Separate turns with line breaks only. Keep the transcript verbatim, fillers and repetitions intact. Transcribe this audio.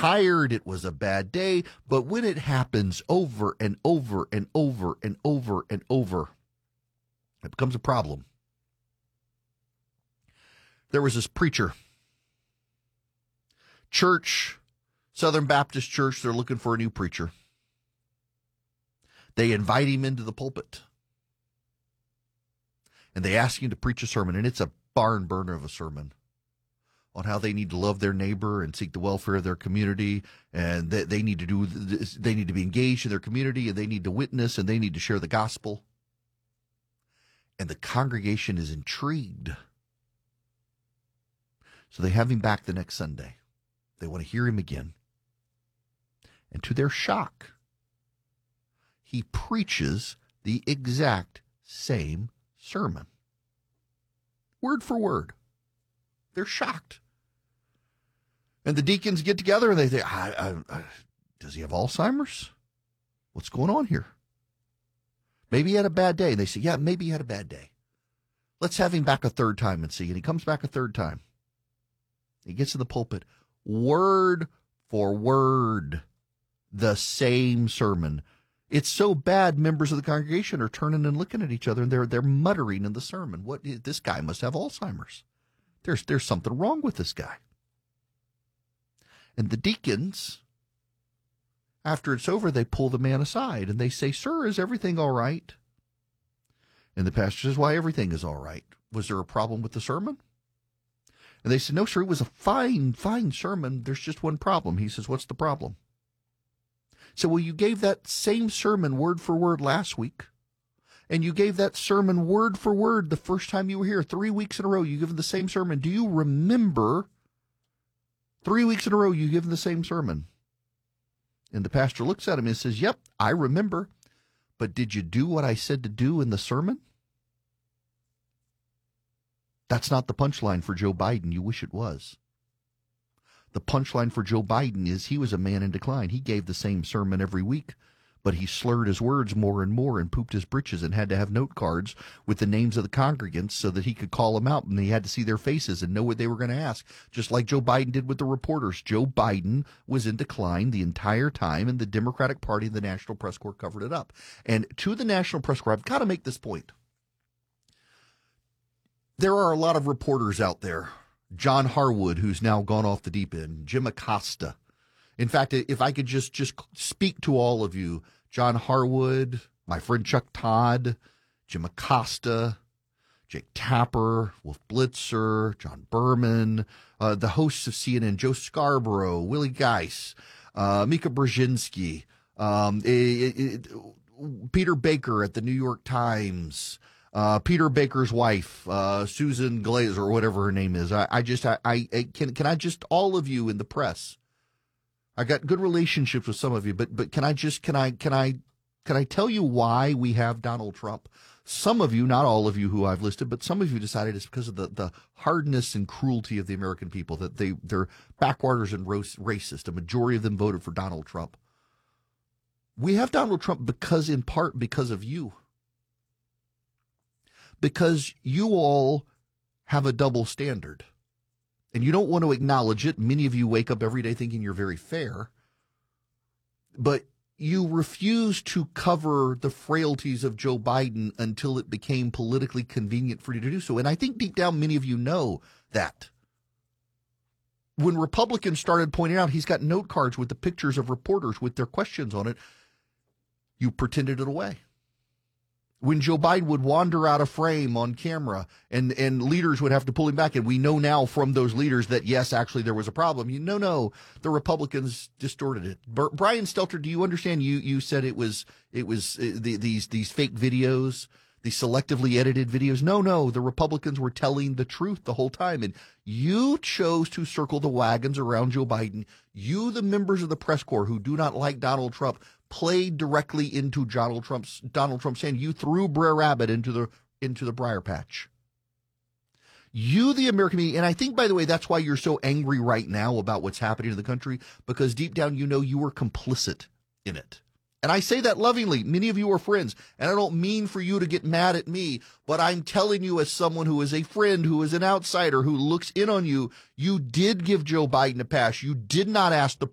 tired. It was a bad day. But when it happens over and over and over and over and over, it becomes a problem. There was this preacher, church, Southern Baptist Church, they're looking for a new preacher. They invite him into the pulpit. And they ask him to preach a sermon, and it's a barn burner of a sermon on how they need to love their neighbor and seek the welfare of their community, and they, they need to do this, they need to be engaged in their community, and they need to witness, and they need to share the gospel. And the congregation is intrigued. So they have him back the next Sunday. They want to hear him again. And to their shock, he preaches the exact same sermon. Word for word. They're shocked. And the deacons get together and they say, I, I, I, does he have Alzheimer's? What's going on here? Maybe he had a bad day. And they say, yeah, maybe he had a bad day. Let's have him back a third time and see. And he comes back a third time. He gets to the pulpit, word for word, the same sermon. It's so bad, members of the congregation are turning and looking at each other, and they're they're muttering in the sermon. What? This guy must have Alzheimer's. There's there's something wrong with this guy. And the deacons, after it's over, they pull the man aside and they say, "Sir, is everything all right?" And the pastor says, "Why, everything is all right. Was there a problem with the sermon?" And they said, "No, sir, it was a fine, fine sermon. There's just one problem." He says, "What's the problem?" So, well, you gave that same sermon word for word last week, and you gave that sermon word for word the first time you were here. Three weeks in a row, you given the same sermon. Do you remember three weeks in a row you given the same sermon? And the pastor looks at him and says, "Yep, I remember. But did you do what I said to do in the sermon?" That's not the punchline for Joe Biden. You wish it was. The punchline for Joe Biden is he was a man in decline. He gave the same sermon every week, but he slurred his words more and more and pooped his britches and had to have note cards with the names of the congregants so that he could call them out, and he had to see their faces and know what they were going to ask, just like Joe Biden did with the reporters. Joe Biden was in decline the entire time, and the Democratic Party and the National Press Corps covered it up. And to the National Press Corps, I've got to make this point. There are a lot of reporters out there. John Harwood, who's now gone off the deep end. Jim Acosta. In fact, if I could just, just speak to all of you, John Harwood, my friend Chuck Todd, Jim Acosta, Jake Tapper, Wolf Blitzer, John Berman, uh, the hosts of C N N, Joe Scarborough, Willie Geis, uh, Mika Brzezinski, um, it, it, Peter Baker at the New York Times, Uh, Peter Baker's wife, uh, Susan Glazer, or whatever her name is. I, I just, I, I, can, can I just, all of you in the press, I got good relationships with some of you, but, but can I just, can I, can I, can I tell you why we have Donald Trump? Some of you, not all of you who I've listed, but some of you decided it's because of the, the hardness and cruelty of the American people, that they, they're backwaters and racist. A majority of them voted for Donald Trump. We have Donald Trump because, in part, because of you. Because you all have a double standard. And you don't want to acknowledge it. Many of you wake up every day thinking you're very fair. But you refuse to cover the frailties of Joe Biden until it became politically convenient for you to do so. And I think deep down many of you know that. When Republicans started pointing out he's got note cards with the pictures of reporters with their questions on it, you pretended it away. When Joe Biden would wander out of frame on camera and, and leaders would have to pull him back, and we know now from those leaders that, yes, actually there was a problem. You know, no, the Republicans distorted it. Bur- Brian Stelter, do you understand? You you said it was it was uh, the, these these fake videos, these selectively edited videos. No, no, the Republicans were telling the truth the whole time, and you chose to circle the wagons around Joe Biden. You, the members of the press corps who do not like Donald Trump, played directly into Donald Trump's Donald Trump's hand. You threw Brer Rabbit into the into the briar patch. You, the American media, and I think, by the way, that's why you're so angry right now about what's happening in the country, because deep down you know you were complicit in it. And I say that lovingly. Many of you are friends, and I don't mean for you to get mad at me, but I'm telling you as someone who is a friend, who is an outsider, who looks in on you, you did give Joe Biden a pass. You did not ask the